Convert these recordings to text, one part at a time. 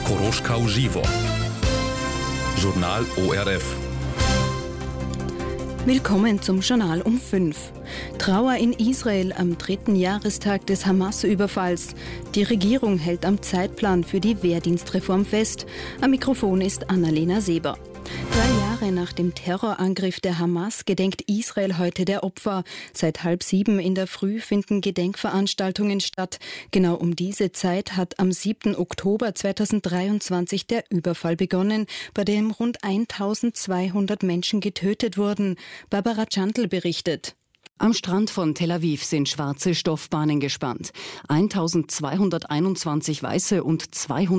Koroška uživo. Journal ORF. Willkommen zum Journal um 5. Trauer in Israel am 3. Jahrestag des Hamas-Überfalls. Die Regierung hält am Zeitplan für die Wehrdienstreform fest. Am Mikrofon ist Annalena Seber. 3 Jahre nach dem Terrorangriff der Hamas gedenkt Israel heute der Opfer. Seit 6:30 in der Früh finden Gedenkveranstaltungen statt. Genau um diese Zeit hat am 7. Oktober 2023 der Überfall begonnen, bei dem rund 1200 Menschen getötet wurden. Barbara Tschantl berichtet. Am Strand von Tel Aviv sind schwarze Stoffbahnen gespannt. 1221 weiße und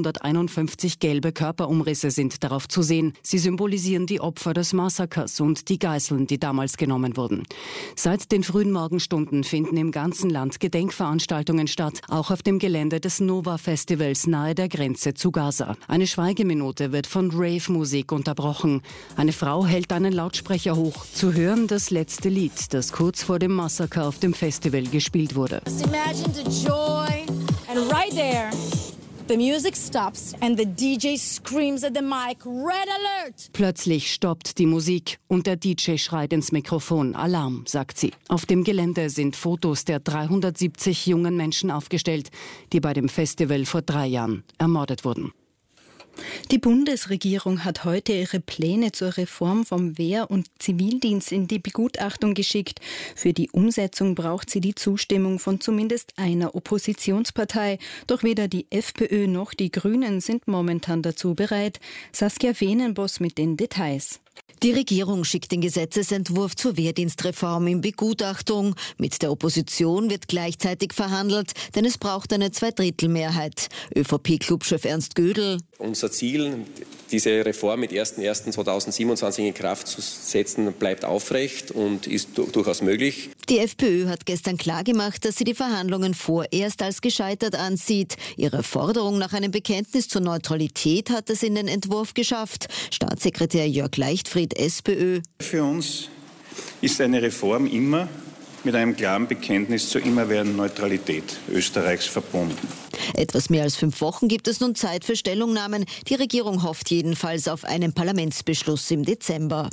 251 gelbe Körperumrisse sind darauf zu sehen. Sie symbolisieren die Opfer des Massakers und die Geiseln, die damals genommen wurden. Seit den frühen Morgenstunden finden im ganzen Land Gedenkveranstaltungen statt, auch auf dem Gelände des Nova-Festivals nahe der Grenze zu Gaza. Eine Schweigeminute wird von Rave-Musik unterbrochen. Eine Frau hält einen Lautsprecher hoch. Zu hören das letzte Lied, das kurz vor dem Massaker auf dem Festival gespielt wurde. Imagine the joy, and right there, the music stops and the DJ screams at the mic, Red Alert! Plötzlich stoppt die Musik und der DJ schreit ins Mikrofon, Alarm, sagt sie. Auf dem Gelände sind Fotos der 370 jungen Menschen aufgestellt, die bei dem Festival vor 3 Jahren ermordet wurden. Die Bundesregierung hat heute ihre Pläne zur Reform vom Wehr- und Zivildienst in die Begutachtung geschickt. Für die Umsetzung braucht sie die Zustimmung von zumindest einer Oppositionspartei. Doch weder die FPÖ noch die Grünen sind momentan dazu bereit. Saskia Feenenboss mit den Details. Die Regierung schickt den Gesetzesentwurf zur Wehrdienstreform in Begutachtung. Mit der Opposition wird gleichzeitig verhandelt, denn es braucht eine Zweidrittelmehrheit. ÖVP-Clubchef Ernst Gödel. Unser Ziel, diese Reform mit 1.1.2027 in Kraft zu setzen, bleibt aufrecht und ist durchaus möglich. Die FPÖ hat gestern klargemacht, dass sie die Verhandlungen vorerst als gescheitert ansieht. Ihre Forderung nach einem Bekenntnis zur Neutralität hat es in den Entwurf geschafft. Staatssekretär Jörg Leichtfried, SPÖ. Für uns ist eine Reform immer mit einem klaren Bekenntnis zur immerwährenden Neutralität Österreichs verbunden. Etwas mehr als 5 Wochen gibt es nun Zeit für Stellungnahmen. Die Regierung hofft jedenfalls auf einen Parlamentsbeschluss im Dezember.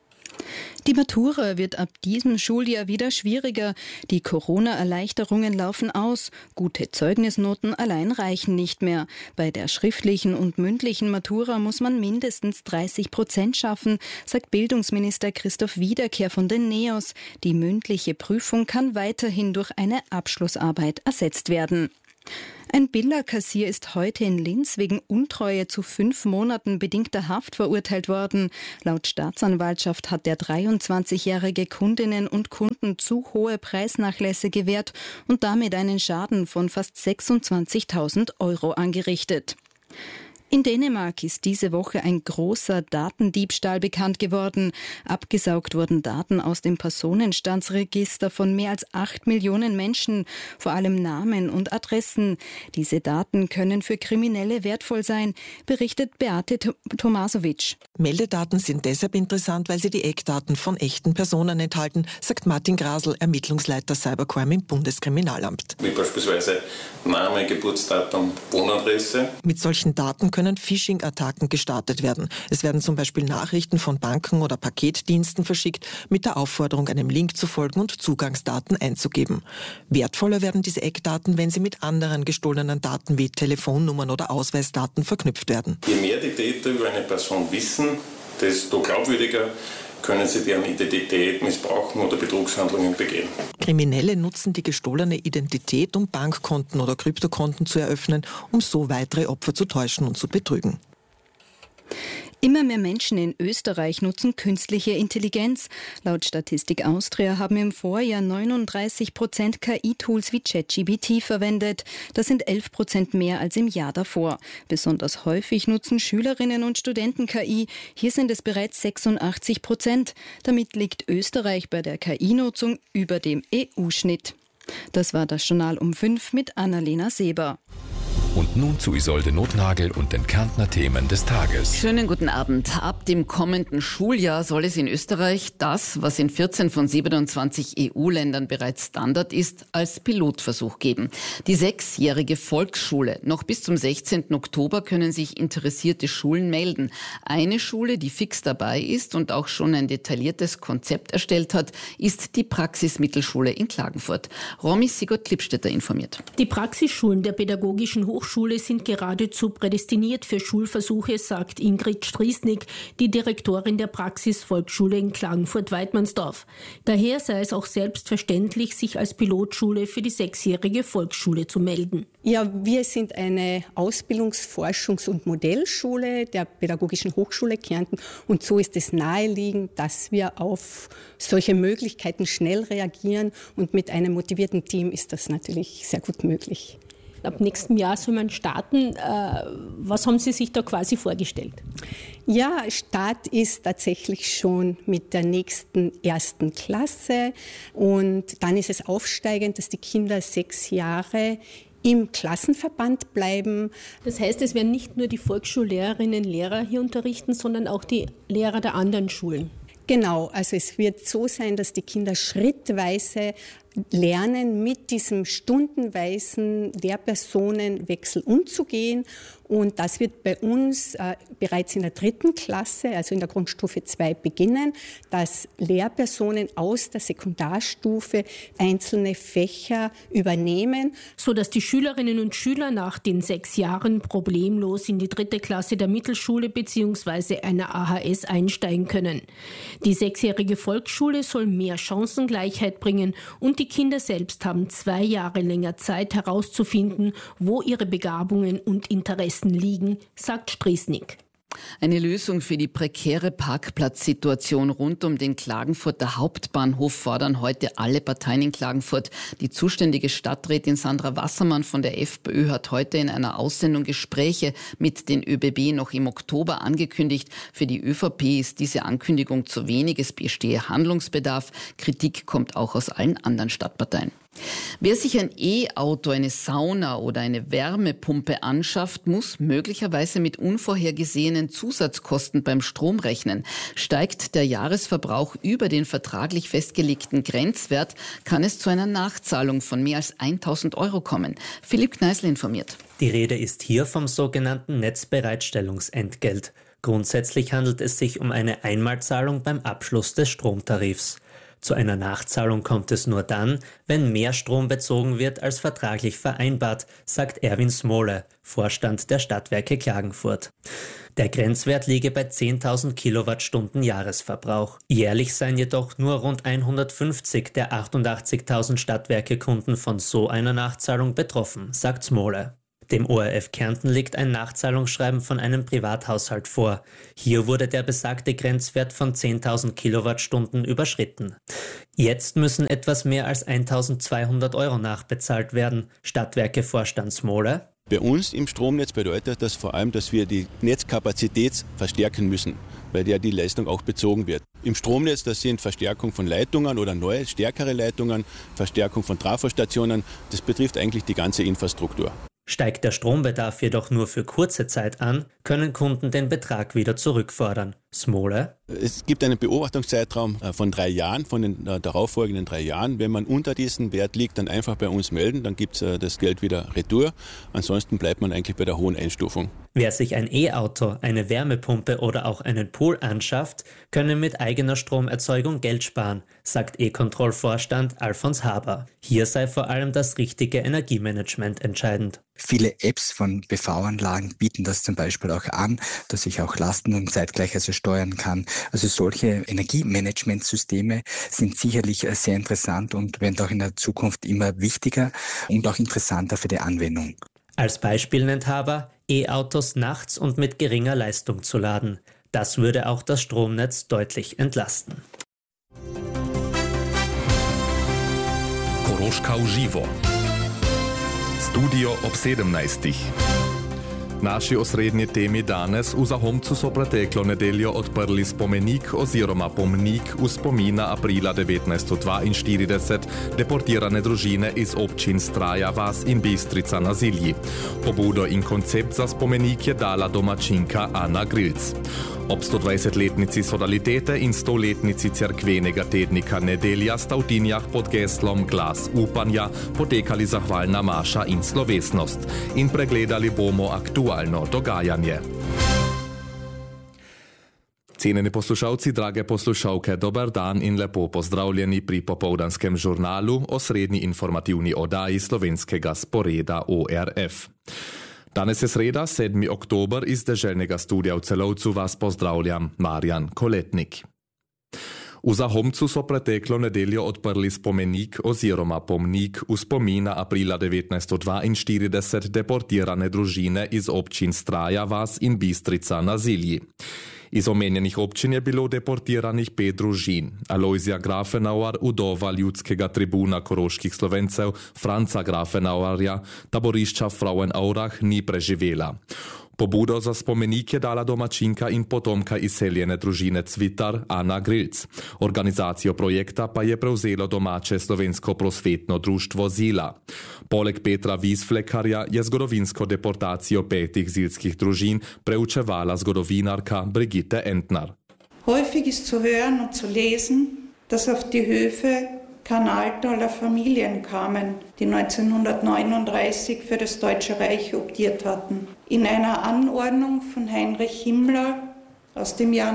Die Matura wird ab diesem Schuljahr wieder schwieriger. Die Corona-Erleichterungen laufen aus. Gute Zeugnisnoten allein reichen nicht mehr. Bei der schriftlichen und mündlichen Matura muss man mindestens 30% schaffen, sagt Bildungsminister Christoph Wiederkehr von den NEOS. Die mündliche Prüfung kann weiterhin durch eine Abschlussarbeit ersetzt werden. Ein Billa-Kassier ist heute in Linz wegen Untreue zu 5 Monaten bedingter Haft verurteilt worden. Laut Staatsanwaltschaft hat der 23-jährige Kundinnen und Kunden zu hohe Preisnachlässe gewährt und damit einen Schaden von fast 26.000 € angerichtet. In Dänemark ist diese Woche ein großer Datendiebstahl bekannt geworden. Abgesaugt wurden Daten aus dem Personenstandsregister von mehr als 8 Millionen Menschen, vor allem Namen und Adressen. Diese Daten können für Kriminelle wertvoll sein, berichtet Beate Tomasovic. Meldedaten sind deshalb interessant, weil sie die Eckdaten von echten Personen enthalten, sagt Martin Grasl, Ermittlungsleiter Cybercrime im Bundeskriminalamt. Wie beispielsweise Name, Geburtsdatum, Wohnadresse. Mit solchen Daten können Phishing-Attacken gestartet werden. Es werden zum Beispiel Nachrichten von Banken oder Paketdiensten verschickt, mit der Aufforderung, einem Link zu folgen und Zugangsdaten einzugeben. Wertvoller werden diese Eckdaten, wenn sie mit anderen gestohlenen Daten wie Telefonnummern oder Ausweisdaten verknüpft werden. Je mehr die Täter über eine Person wissen, desto glaubwürdiger können sie deren Identität missbrauchen oder Betrugshandlungen begehen. Kriminelle nutzen die gestohlene Identität, um Bankkonten oder Kryptokonten zu eröffnen, um so weitere Opfer zu täuschen und zu betrügen. Immer mehr Menschen in Österreich nutzen künstliche Intelligenz. Laut Statistik Austria haben im Vorjahr 39% KI-Tools wie ChatGPT verwendet. Das sind 11% mehr als im Jahr davor. Besonders häufig nutzen Schülerinnen und Studenten KI. Hier sind es bereits 86%. Damit liegt Österreich bei der KI-Nutzung über dem EU-Schnitt. Das war das Journal um 5 mit Annalena Seber. Und nun zu Isolde Nothnagel und den Kärntner Themen des Tages. Schönen guten Abend. Ab dem kommenden Schuljahr soll es in Österreich das, was in 14 von 27 EU-Ländern bereits Standard ist, als Pilotversuch geben. Die 6-jährige Volksschule. Noch bis zum 16. Oktober können sich interessierte Schulen melden. Eine Schule, die fix dabei ist und auch schon ein detailliertes Konzept erstellt hat, ist die Praxismittelschule in Klagenfurt. Romy Sigurd-Klippstetter informiert. Die Praxisschulen der Pädagogischen Hochschule sind geradezu prädestiniert für Schulversuche, sagt Ingrid Striesnick, die Direktorin der Praxisvolksschule in Klagenfurt-Weidmannsdorf. Daher sei es auch selbstverständlich, sich als Pilotschule für die 6-jährige Volksschule zu melden. Ja, wir sind eine Ausbildungs-, Forschungs- und Modellschule der Pädagogischen Hochschule Kärnten und so ist es naheliegend, dass wir auf solche Möglichkeiten schnell reagieren und mit einem motivierten Team ist das natürlich sehr gut möglich. Ab nächstem Jahr soll man starten. Was haben Sie sich da quasi vorgestellt? Ja, Start ist tatsächlich schon mit der nächsten 1. Klasse und dann ist es aufsteigend, dass die Kinder 6 Jahre im Klassenverband bleiben. Das heißt, es werden nicht nur die Volksschullehrerinnen und Lehrer hier unterrichten, sondern auch die Lehrer der anderen Schulen. Genau, also es wird so sein, dass die Kinder schrittweise lernen, mit diesem stundenweisen Lehrpersonenwechsel umzugehen. Und das wird bei uns bereits in der 3. Klasse, also in der Grundstufe 2, beginnen, dass Lehrpersonen aus der Sekundarstufe einzelne Fächer übernehmen. Sodass die Schülerinnen und Schüler nach den 6 Jahren problemlos in die 3. Klasse der Mittelschule bzw. einer AHS einsteigen können. Die 6-jährige Volksschule soll mehr Chancengleichheit bringen und die Kinder selbst haben 2 Jahre länger Zeit herauszufinden, wo ihre Begabungen und Interessen liegen, sagt Striesnick. Eine Lösung für die prekäre Parkplatzsituation rund um den Klagenfurter Hauptbahnhof fordern heute alle Parteien in Klagenfurt. Die zuständige Stadträtin Sandra Wassermann von der FPÖ hat heute in einer Aussendung Gespräche mit den ÖBB noch im Oktober angekündigt. Für die ÖVP ist diese Ankündigung zu wenig. Es bestehe Handlungsbedarf. Kritik kommt auch aus allen anderen Stadtparteien. Wer sich ein E-Auto, eine Sauna oder eine Wärmepumpe anschafft, muss möglicherweise mit unvorhergesehenen Zusatzkosten beim Strom rechnen. Steigt der Jahresverbrauch über den vertraglich festgelegten Grenzwert, kann es zu einer Nachzahlung von mehr als 1.000 € kommen. Philipp Kneißl informiert. Die Rede ist hier vom sogenannten Netzbereitstellungsentgelt. Grundsätzlich handelt es sich um eine Einmalzahlung beim Abschluss des Stromtarifs. Zu einer Nachzahlung kommt es nur dann, wenn mehr Strom bezogen wird als vertraglich vereinbart, sagt Erwin Smole, Vorstand der Stadtwerke Klagenfurt. Der Grenzwert liege bei 10.000 Kilowattstunden Jahresverbrauch. Jährlich seien jedoch nur rund 150 der 88.000 Stadtwerke-Kunden von so einer Nachzahlung betroffen, sagt Smole. Dem ORF Kärnten liegt ein Nachzahlungsschreiben von einem Privathaushalt vor. Hier wurde der besagte Grenzwert von 10.000 Kilowattstunden überschritten. Jetzt müssen etwas mehr als 1.200 € nachbezahlt werden. Stadtwerke-Vorstand Smole. Bei uns im Stromnetz bedeutet das vor allem, dass wir die Netzkapazität verstärken müssen, weil ja die Leistung auch bezogen wird. Im Stromnetz, das sind Verstärkung von Leitungen oder neue, stärkere Leitungen, Verstärkung von Trafostationen. Das betrifft eigentlich die ganze Infrastruktur. Steigt der Strombedarf jedoch nur für kurze Zeit an, können Kunden den Betrag wieder zurückfordern. Smole. Es gibt einen Beobachtungszeitraum von 3 Jahren, von den darauffolgenden 3 Jahren. Wenn man unter diesem Wert liegt, dann einfach bei uns melden, dann gibt es das Geld wieder retour. Ansonsten bleibt man eigentlich bei der hohen Einstufung. Wer sich ein E-Auto, eine Wärmepumpe oder auch einen Pool anschafft, könne mit eigener Stromerzeugung Geld sparen, sagt E-Control-Vorstand Alfons Haber. Hier sei vor allem das richtige Energiemanagement entscheidend. Viele Apps von PV-Anlagen bieten das zum Beispiel auch an, dass ich auch Lasten und zeitgleich steuern kann. Also solche Energiemanagementsysteme sind sicherlich sehr interessant und werden auch in der Zukunft immer wichtiger und auch interessanter für die Anwendung. Als Beispiel nennt Haber, E-Autos nachts und mit geringer Leistung zu laden. Das würde auch das Stromnetz deutlich entlasten. Koroška uživo. Studio ob 17. Naši osrednji temi danes v Zahomcu so preteklo nedeljo odprli spomenik oziroma pomnik v spomina aprila 1942 deportirane družine iz občin Straja Vas in Bistrica na Zilji. Pobudo in koncept za spomenik je dala domačinka Ana Grilc. Ob 120-letnici Sodalitete in 100-letnici cerkvenega tednika Nedelja sta v Tinjah pod geslom Glas upanja potekali zahvalna maša in slovesnost in pregledali bomo aktualno dogajanje. Cenjeni poslušalci, drage poslušalke, dober dan in lepo pozdravljeni pri popoldanskem žurnalu, osrednji informativni oddaji slovenskega sporeda ORF. Danes je sreda, 7. oktober, iz deželnega studia v Celovcu vas pozdravljam, Marjan Koletnik. V Zahomcu so preteklo nedeljo odprli spomenik oziroma pomnik v spomina aprila 1942 deportirane družine iz občin Straja Vas in Bistrica na Zilji. Iz omenjenih občin je bilo deportiranih 5 družin. Alojzija Grafenauer, udova ljudskega tribuna koroških Slovencev, Franca Grafenauerja, taborišča Frauenaurach ni preživela. Pobudo za spomenik je dala domačinka in potomka izseljene družine Cvitar Ana Grilc. Organizacijo projekta pa je prevzelo domače slovensko prosvetno društvo Zila. Poleg Petra Wiesfleckarja je zgodovinsko deportacijo 5 zilskih družin preučevala zgodovinarka Brigitte Entner. Häufig ist zu hören und zu lesen, dass auf die Höfe Kanaltaler Familien kamen, die 1939 für das Deutsche Reich optiert hatten. In einer Anordnung von Heinrich Himmler aus dem Jahr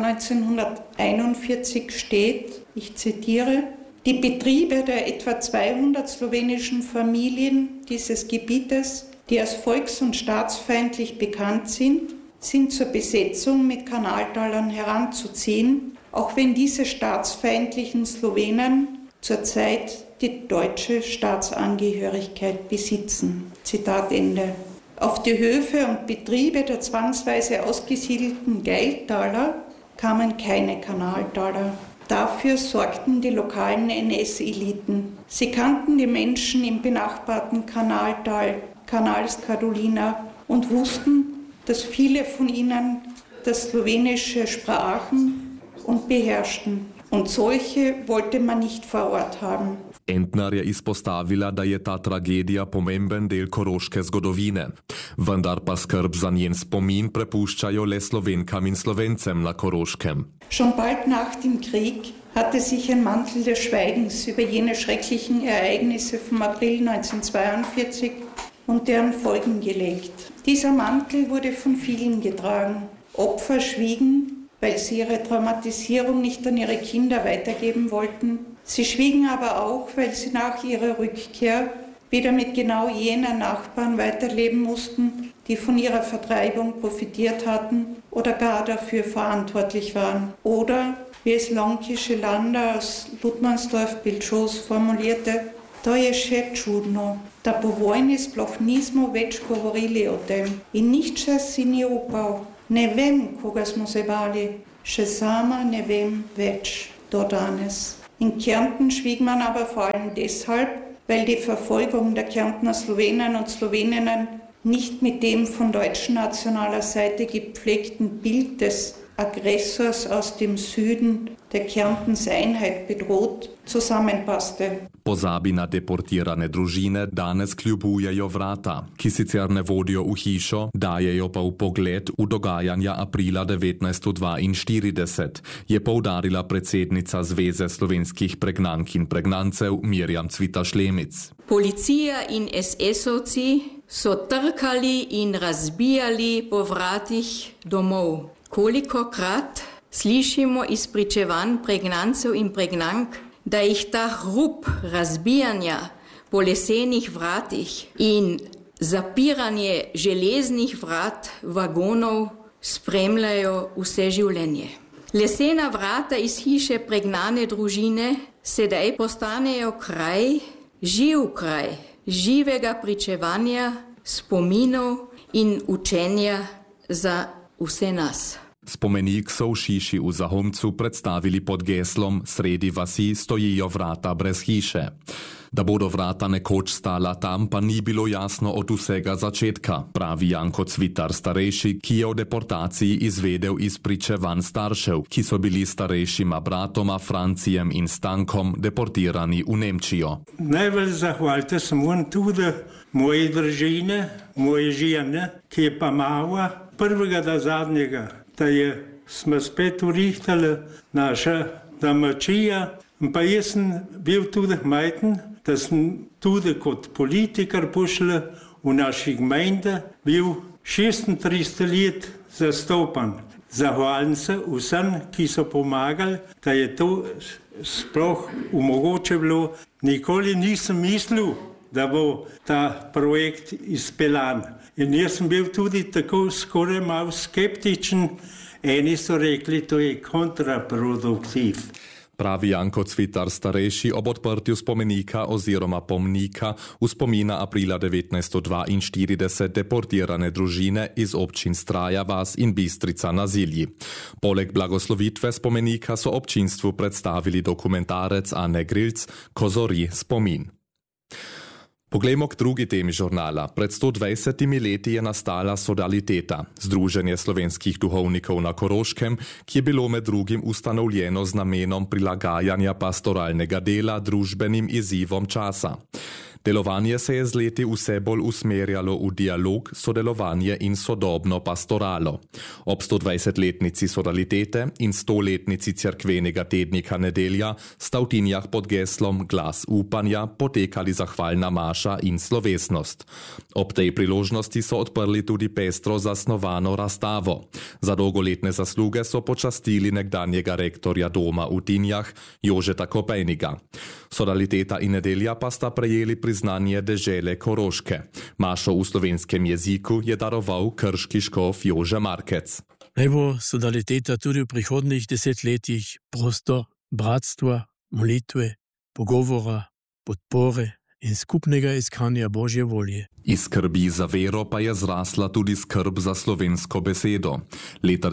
1941 steht, ich zitiere, die Betriebe der etwa 200 slowenischen Familien dieses Gebietes, die als volks- und staatsfeindlich bekannt sind, sind zur Besetzung mit Kanaltalern heranzuziehen, auch wenn diese staatsfeindlichen Slowenen zurzeit die deutsche Staatsangehörigkeit besitzen. Zitat Ende. Auf die Höfe und Betriebe der zwangsweise ausgesiedelten Geiltaler kamen keine Kanaltaler. Dafür sorgten die lokalen NS-Eliten. Sie kannten die Menschen im benachbarten Kanaltal, Canals Kadolina, und wussten, dass viele von ihnen das Slowenische sprachen und beherrschten. Und solche wollte man nicht vor Ort haben. Entner je izpostavila, da je ta tragedija pomemben del koroške zgodovine. Vendar pa skrb za njen spomin prepuščajo le Slovenkam in Slovencem na Koroškem. Schon bald nach dem Krieg hatte sich ein Mantel des Schweigens über jene schrecklichen Ereignisse vom April 1942 und deren Folgen gelegt. Dieser Mantel wurde von vielen getragen. Opfer schwiegen, weil sie ihre Traumatisierung nicht an ihre Kinder weitergeben wollten. Sie schwiegen aber auch, weil sie nach ihrer Rückkehr wieder mit genau jenen Nachbarn weiterleben mussten, die von ihrer Vertreibung profitiert hatten oder gar dafür verantwortlich waren. Oder, wie es Lonkische Lander aus Ludmansdorf-Bilčos formulierte, to je še čudno, da po vojni sploh nismo več govorili o tem in nihče si ni upal. Ne vem, koga smo se bali, še sama ne vem več do danes. In Kärnten schwieg man aber vor allem deshalb, weil die Verfolgung der Kärntner Slowenen und Sloweninnen nicht mit dem von deutscher nationaler Seite gepflegten Bild des Aggressors aus dem Süden der Kärntens Einheit bedroht, zusammenpasste. Pozabi na deportirane družine danes kljubujejo vrata, ki sicer ne vodijo v hišo, dajejo pa v pogled v dogajanja aprila 1942, je poudarila predsednica Zveze slovenskih pregnank in pregnancev Mirjam Cvita-Šlemic. Policija in SS-ovci so trkali in razbijali po vratih domov. Kolikokrat slišimo iz pričevanj pregnancev in pregnank, da jih ta hrup razbijanja po lesenih vratih in zapiranje železnih vrat vagonov spremljajo vse življenje. Lesena vrata iz hiše pregnane družine sedaj postanejo živ kraj živega pričevanja, spominov in učenja za vse nas. Spomenik so v šiši v Zahomcu predstavili pod geslom Sredi vasi stojijo vrata brez hiše. Da bodo vrata nekoč stala tam, pa ni bilo jasno od vsega začetka, pravi Janko Cvitar starejši, ki je o deportaciji izvedel iz pričevanj staršev, ki so bili starejšima bratoma Francijem in Stankom deportirani v Nemčijo. Najbolj zahvalite se moram tudi moje družine, moje žene, ki je pa mala prvega do zadnjega, da smo spet urihtali naša domačija. Pa jaz sem bil tudi majten, da sem tudi kot politiker pošel v naši gemeinde, bil 36 let zastopan. Zahvaljujem se vsem, ki so pomagali, da je to sploh omogoče bilo. Nikoli nisem mislil, da bo ta projekt izpeljan. In jaz sem bil tudi tako skoraj malo skeptičen. Eni so rekli, to je kontraproduktiv. Pravi Janko Cvitar starejši ob odprtju spomenika oziroma pomnika v spomina aprila 1942 deportirane družine iz občin Straja vas in Bistrica na Zilji. Poleg blagoslovitve spomenika so občinstvu predstavili dokumentarec Ane Grilc Kozori spomin. Poglejmo k drugi temi žurnala. Pred 120 leti je nastala Sodaliteta, združenje slovenskih duhovnikov na Koroškem, ki je bilo med drugim ustanovljeno z namenom prilagajanja pastoralnega dela družbenim izzivom časa. Delovanje se je z leti vse bolj usmerjalo v dialog, sodelovanje in sodobno pastoralo. Ob 120-letnici Sodalitete in 100-letnici cerkvenega tednika Nedelja sta v Tinjah pod geslom Glas upanja potekali zahvalna maša in slovesnost. Ob tej priložnosti so odprli tudi pestro zasnovano razstavo. Za dolgoletne zasluge so počastili nekdanjega rektorja doma v Tinjah Jožeta Kopejniga. Sodaliteta in Nedelja pa sta prejeli priznanje dežele Koroške. Mašo v slovenskem jeziku je daroval krški škof Jože Markec. Naj bo Sodaliteta tudi v prihodnjih desetletjih prostor bratstva, molitve, pogovora, podpore in skupnega iskanja Božje volje. Iz skrbi za vero pa je zrasla tudi skrb za slovensko besedo. Leta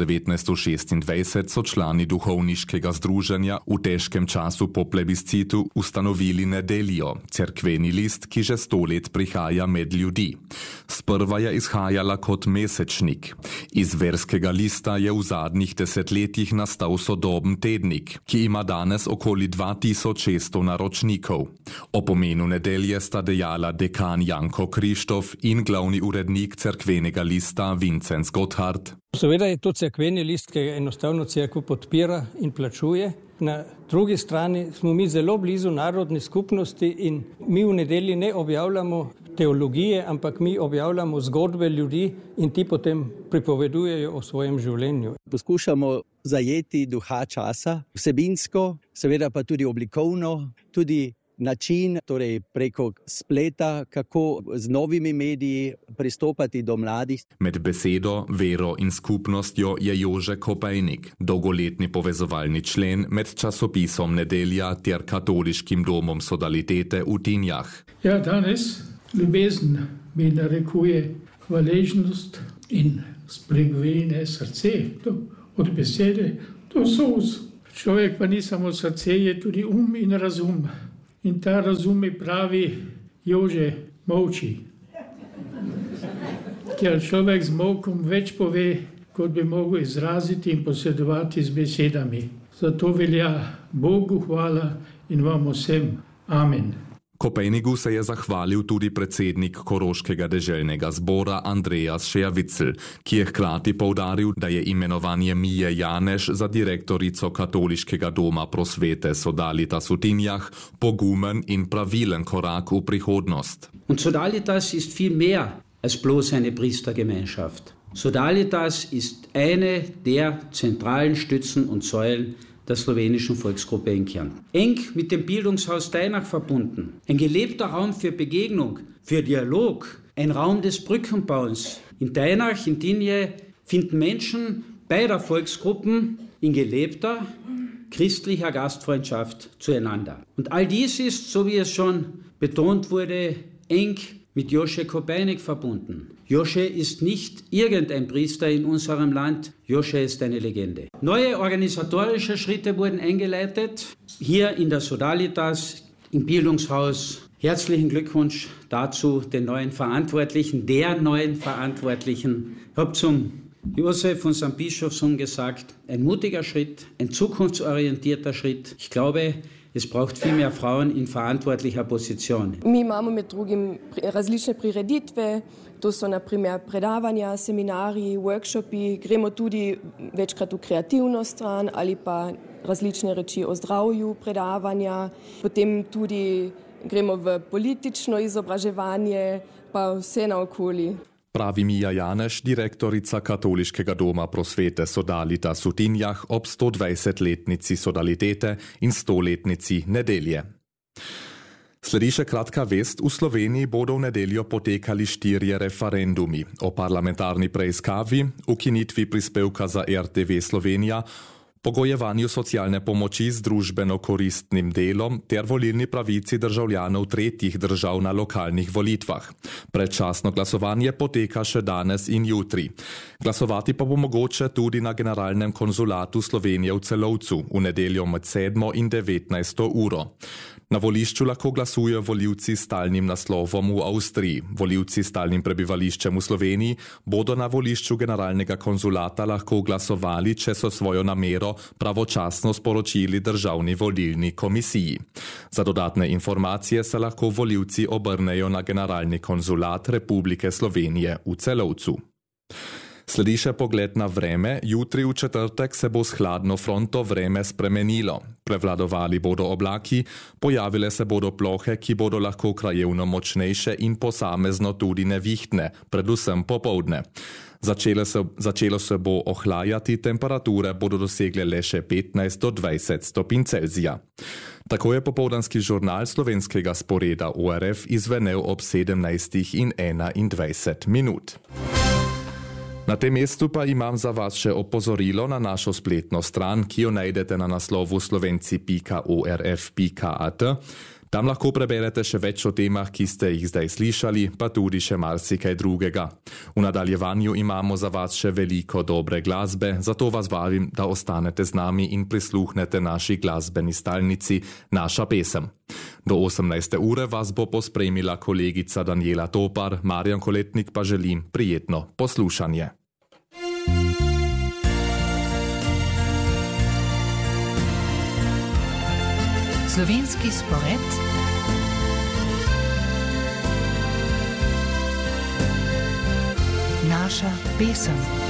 1926 so člani duhovniškega združenja v težkem času po plebiscitu ustanovili Nedeljo, cerkveni list, ki že 100 let prihaja med ljudi. Sprva je izhajala kot mesečnik. Iz verskega lista je v zadnjih desetletjih nastal sodoben tednik, ki ima danes okoli 2600 naročnikov. O pomenu Nedelje sta dejala dekan Janko Križ in glavni urednik cerkvenega lista Vincenc Gotthard. Seveda je to cerkveni list, ki ga enostavno cerkev podpira in plačuje. Na drugi strani smo mi zelo blizu narodni skupnosti in mi v Nedelji ne objavljamo teologije, ampak mi objavljamo zgodbe ljudi in ti potem pripovedujejo o svojem življenju. Poskušamo zajeti duha časa, vsebinsko, seveda pa tudi oblikovno, tudi način, torej preko spleta, kako z novimi mediji pristopati do mladih. Med besedo, vero in skupnostjo je Jože Kopejnik, dolgoletni povezovalni člen med časopisom Nedelja ter katoliškim domom Sodalitete v Tinjah. Ja, danes ljubezen mi narekuje hvaležnost in spregovine srce, od besede do solz. Človek pa ni samo srce, je tudi in razum. In ta razum mi pravi, Jože, molči. Ker človek z molkom več pove, kot bi mogel izraziti in posedovati z besedami. Zato velja Bogu hvala in vam vsem. Amen. Kopejnigu se je zahvalil tudi predsednik Koroškega deželnega zbora Andreas Šejavicl, ki je hkrati poudaril, da je imenovanje Mije Janeš za direktorico katoliškega doma prosvete Sodalitas v Tinjah pogumen in pravilen korak v prihodnost. Und Sodalitas ist viel mehr als bloß eine Priestergemeinschaft. Sodalitas ist eine der zentralen Stützen und Säulen der slowenischen Volksgruppe in Kärnten. Eng mit dem Bildungshaus Deinach verbunden. Ein gelebter Raum für Begegnung, für Dialog, ein Raum des Brückenbauens. In Deinach, in Tinje finden Menschen beider Volksgruppen in gelebter, christlicher Gastfreundschaft zueinander. Und all dies ist, so wie es schon betont wurde, eng mit Josche Kopejnik verbunden. Josche ist nicht irgendein Priester in unserem Land, Josche ist eine Legende. Neue organisatorische Schritte wurden eingeleitet, hier in der Sodalitas, im Bildungshaus. Herzlichen Glückwunsch dazu, den neuen Verantwortlichen, der neuen Verantwortlichen. Ich habe zum Josef, unserem Bischofssohn, gesagt, ein mutiger Schritt, ein zukunftsorientierter Schritt. Ich glaube, es braucht viel mehr Frauen in verantwortlicher position. Mi imamo med drugim različne prireditve, to so na primer predavanja, seminarji, workshopi, gremo tudi večkrat v kreativno stran ali pa različne reči o zdravju, predavanja, potem tudi gremo v politično izobraževanje, pa vse naokoli. Pravi Mija Janeš, direktorica Katoliškega doma prosvete Sodalitas v Tinjah ob 120-letnici Sodalitete in 100-letnici nedelje. Sledi še kratka vest, v Sloveniji bodo v nedeljo potekali 4 referendumi o parlamentarni preiskavi, ukinitvi prispevka za RTV Slovenija, pogojevanju socialne pomoči z družbeno koristnim delom ter volilni pravici državljanov tretjih držav na lokalnih volitvah. Predčasno glasovanje poteka še danes in jutri. Glasovati pa bo mogoče tudi na Generalnem konzulatu Slovenije v Celovcu v nedeljo med 7 in 19 uro. Na volišču lahko glasujejo volivci s stalnim naslovom v Avstriji. Volivci s stalnim prebivališčem v Sloveniji bodo na volišču Generalnega konzulata lahko glasovali, če so svojo namero pravočasno sporočili Državni volilni komisiji. Za dodatne informacije se lahko volivci obrnejo na Generalni konzulat Republike Slovenije v Celovcu. Sledi še pogled na vreme. Jutri v četrtek se bo s hladno fronto vreme spremenilo. Prevladovali bodo oblaki, pojavile se bodo plohe, ki bodo lahko krajevno močnejše in posamezno tudi nevihtne, predvsem popoldne. Začelo se bo ohlajati, temperature bodo dosegle le še 15 do 20 stopinj Celzija. Tako je popoldanski žurnal slovenskega sporeda ORF izvenel ob 17:21 minut. Na tem mestu pa imam za vas še opozorilo na našo spletno stran, ki jo najdete na naslovu slovenci.orf.at. Tam lahko preberete še več o temah, ki ste jih zdaj slišali, pa tudi še marsikaj drugega. V nadaljevanju imamo za vas še veliko dobre glasbe, zato vas vabim, da ostanete z nami in prisluhnete naši glasbeni stalnici Naša pesem. Do 18. ure vas bo pospremila kolegica Daniela Topar, Marjan Koletnik pa želim prijetno poslušanje. Slovenski spored. Naša pesem.